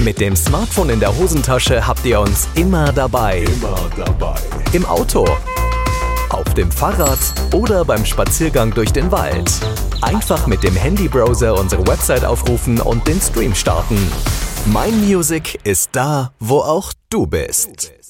Mit dem Smartphone in der Hosentasche habt ihr uns immer dabei. Im Auto, auf dem Fahrrad oder beim Spaziergang durch den Wald. Einfach mit dem Handybrowser unsere Website aufrufen und den Stream starten. Mein Music ist da, wo auch du bist.